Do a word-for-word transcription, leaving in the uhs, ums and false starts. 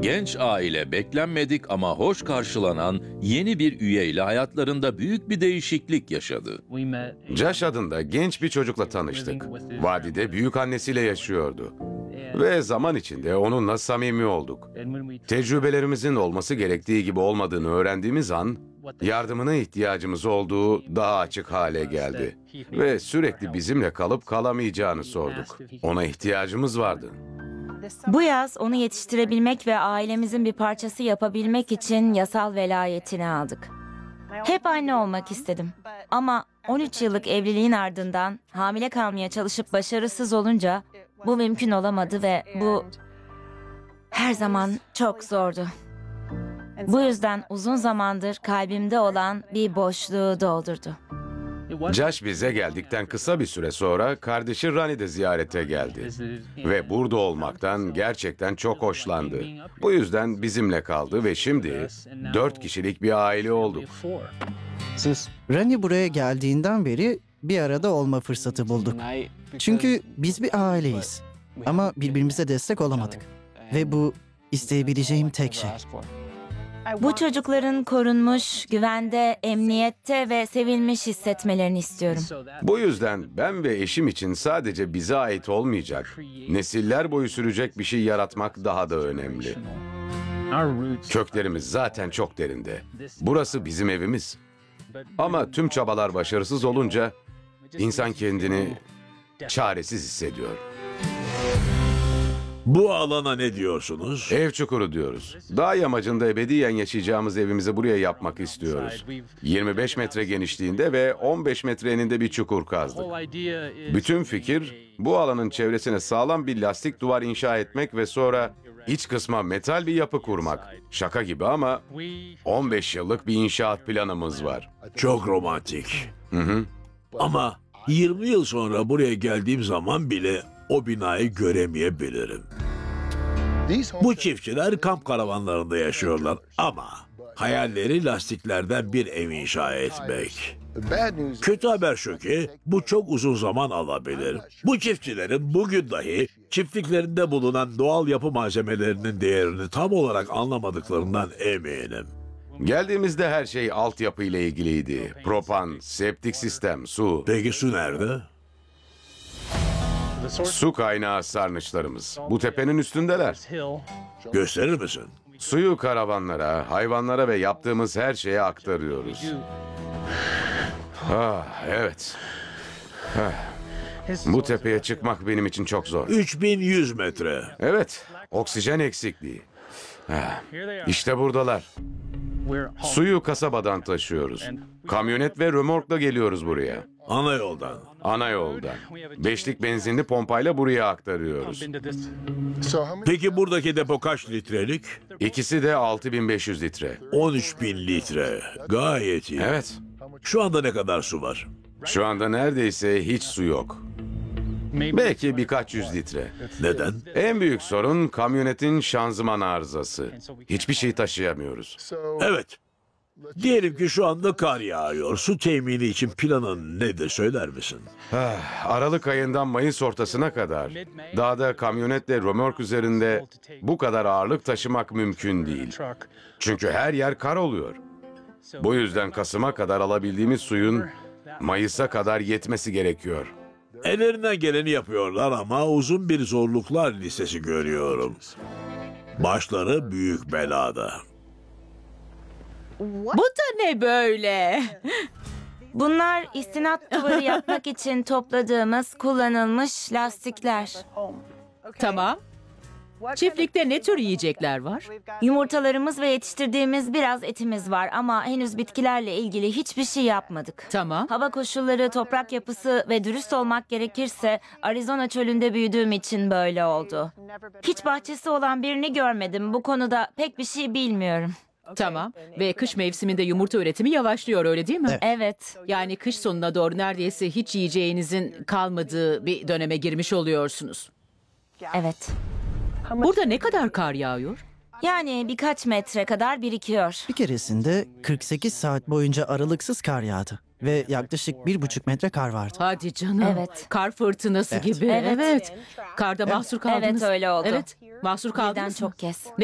Genç aile beklenmedik ama hoş karşılanan yeni bir üyeyle hayatlarında büyük bir değişiklik yaşadı. Josh adında genç bir çocukla tanıştık. Vadide büyük annesiyle yaşıyordu. Ve zaman içinde onunla samimi olduk. Tecrübelerimizin olması gerektiği gibi olmadığını öğrendiğimiz an, yardımına ihtiyacımız olduğu daha açık hale geldi. Ve sürekli bizimle kalıp kalamayacağını sorduk. Ona ihtiyacımız vardı. Bu yaz onu yetiştirebilmek ve ailemizin bir parçası yapabilmek için yasal velayetini aldık. Hep anne olmak istedim. Ama on üç yıllık evliliğin ardından hamile kalmaya çalışıp başarısız olunca bu mümkün olamadı ve bu her zaman çok zordu. Bu yüzden uzun zamandır kalbimde olan bir boşluğu doldurdu. Josh bize geldikten kısa bir süre sonra kardeşi Rani de ziyarete geldi. Ve burada olmaktan gerçekten çok hoşlandı. Bu yüzden bizimle kaldı ve şimdi dört kişilik bir aile olduk. Rani buraya geldiğinden beri bir arada olma fırsatı bulduk. Çünkü biz bir aileyiz. Ama birbirimize destek olamadık. Ve bu isteyebileceğim tek şey. Bu çocukların korunmuş, güvende, emniyette ve sevilmiş hissetmelerini istiyorum. Bu yüzden ben ve eşim için sadece bize ait olmayacak, nesiller boyu sürecek bir şey yaratmak daha da önemli. Köklerimiz zaten çok derinde. Burası bizim evimiz. Ama tüm çabalar başarısız olunca insan kendini çaresiz hissediyor. Bu alana ne diyorsunuz? Ev çukuru diyoruz. Dağ yamacında ebediyen yaşayacağımız evimizi buraya yapmak istiyoruz. yirmi beş metre genişliğinde ve on beş metre eninde bir çukur kazdık. Bütün fikir bu alanın çevresine sağlam bir lastik duvar inşa etmek ve sonra iç kısma metal bir yapı kurmak. Şaka gibi ama on beş yıllık bir inşaat planımız var. Çok romantik. Hı hı. Ama yirmi yıl sonra buraya geldiğim zaman bile o binayı göremeyebilirim. Bu çiftçiler kamp karavanlarında yaşıyorlar ama hayalleri lastiklerden bir ev inşa etmek. Kötü haber şu ki bu çok uzun zaman alabilir. Bu çiftçilerin bugün dahi çiftliklerinde bulunan doğal yapı malzemelerinin değerini tam olarak anlamadıklarından eminim. Geldiğimizde her şey altyapı ile ilgiliydi. Propan, septik sistem, su. Peki su nerede? Su kaynağı sarnıçlarımız. Bu tepenin üstündeler. Gösterir misin? Suyu karavanlara, hayvanlara ve yaptığımız her şeye aktarıyoruz. Ah, evet. Ah. Bu tepeye çıkmak benim için çok zor. üç bin yüz metre. Evet, oksijen eksikliği. Ah, İşte buradalar. Suyu kasabadan taşıyoruz. Kamyonet ve römorkla geliyoruz buraya. Ana yoldan. Ana yoldan. Beşlik benzinli pompayla buraya aktarıyoruz. Peki buradaki depo kaç litrelik? İkisi de altı bin beş yüz litre. on üç bin litre. Gayet iyi. Evet. Şu anda ne kadar su var? Şu anda neredeyse hiç su yok. Belki birkaç yüz litre. Neden? En büyük sorun kamyonetin şanzıman arızası. Hiçbir şey taşıyamıyoruz. Evet. Diyelim ki şu anda kar yağıyor. Su temini için planın nedir söyler misin? Ah, Aralık ayından Mayıs ortasına kadar dağda kamyonetle römork üzerinde bu kadar ağırlık taşımak mümkün değil. Çünkü her yer kar oluyor. Bu yüzden Kasım'a kadar alabildiğimiz suyun Mayıs'a kadar yetmesi gerekiyor. Ellerinden geleni yapıyorlar ama uzun bir zorluklar listesi görüyorum. Başları büyük belada. Bu da ne böyle? Bunlar istinat duvarı yapmak için topladığımız kullanılmış lastikler. Tamam. Çiftlikte ne tür yiyecekler var? Yumurtalarımız ve yetiştirdiğimiz biraz etimiz var ama henüz bitkilerle ilgili hiçbir şey yapmadık. Tamam. Hava koşulları, toprak yapısı ve dürüst olmak gerekirse Arizona çölünde büyüdüğüm için böyle oldu. Hiç bahçesi olan birini görmedim. Bu konuda pek bir şey bilmiyorum. Tamam. Ve kış mevsiminde yumurta üretimi yavaşlıyor öyle değil mi? Evet. Evet. Yani kış sonuna doğru neredeyse hiç yiyeceğinizin kalmadığı bir döneme girmiş oluyorsunuz. Evet. Burada ne kadar kar yağıyor? Yani birkaç metre kadar birikiyor. Bir keresinde kırk sekiz saat boyunca aralıksız kar yağdı. Ve yaklaşık bir buçuk metre kar vardı. Hadi canım. Evet. Kar fırtınası Evet. gibi. Evet. Evet. Karda mahsur kaldınız. Evet, öyle oldu. Evet. Mahsur Birden kaldınız mı? çok kez.